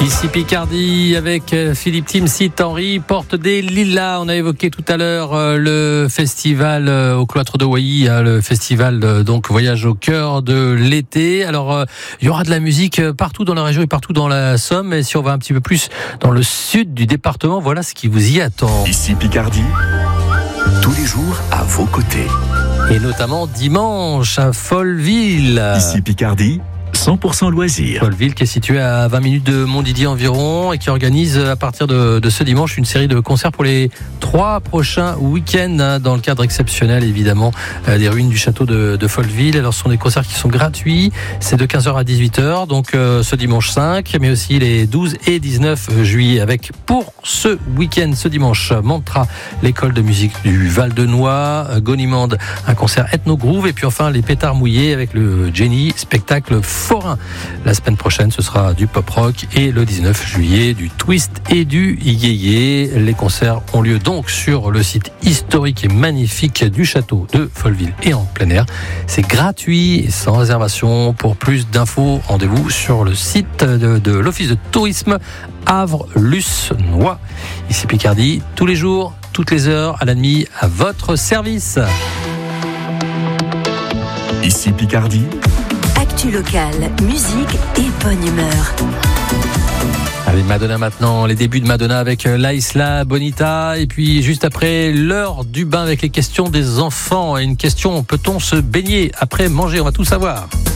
Ici Picardie avec Philippe Timsit, Henri Porte des Lilas. On a évoqué tout à l'heure le festival au cloître de Waiilly, le festival donc Voyage au cœur de l'été. Alors il y aura de la musique partout dans la région et partout dans la Somme. Et si on va un petit peu plus dans le sud du département, voilà ce qui vous y attend. Ici Picardie, tous les jours à vos côtés. Et notamment dimanche à Folleville. Ici Picardie, 100% loisirs. Folleville qui est situé à 20 minutes de Montdidier environ et qui organise à partir de ce dimanche une série de concerts pour les 3 prochains week-ends dans le cadre exceptionnel évidemment des ruines du château de Folleville. Alors ce sont des concerts qui sont gratuits, c'est de 15h à 18h donc ce dimanche 5 mais aussi les 12 et 19 juillet avec pour ce week-end, ce dimanche, Mantra, l'école de musique du Val-de-Noix, Gonimande, un concert ethno-groove et puis enfin les pétards mouillés avec le Jenny, spectacle forain. La semaine prochaine, ce sera du pop-rock et le 19 juillet, du twist et du yéyé. Les concerts ont lieu donc sur le site historique et magnifique du château de Folleville et en plein air. C'est gratuit et sans réservation. Pour plus d'infos, rendez-vous sur le site de l'Office de tourisme Havre-Luce-Noix. Ici Picardie, tous les jours, toutes les heures, à la demi, à votre service. Ici Picardie, actu locale, musique et bonne humeur. Allez, Madonna maintenant, les débuts de Madonna avec La Isla Bonita et puis juste après l'heure du bain avec les questions des enfants. Et une question, peut-on se baigner après manger? On va tout savoir.